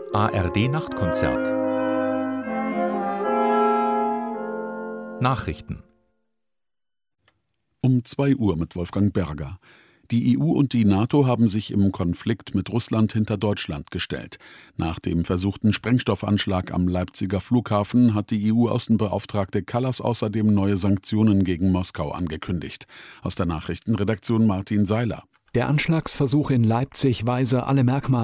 ARD-Nachtkonzert. Nachrichten. Um 2 Uhr mit Wolfgang Berger. Die EU und die NATO haben sich im Konflikt mit Russland hinter Deutschland gestellt. Nach dem versuchten Sprengstoffanschlag am Leipziger Flughafen hat die EU-Außenbeauftragte Kallas außerdem neue Sanktionen gegen Moskau angekündigt. Aus der Nachrichtenredaktion Martin Seiler. Der Anschlagsversuch in Leipzig weise alle Merkmale